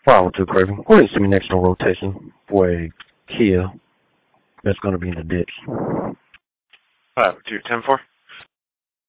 502 Craven. Go ahead and send me next on rotation for a Kia that's going to be in the ditch. 502 10-4.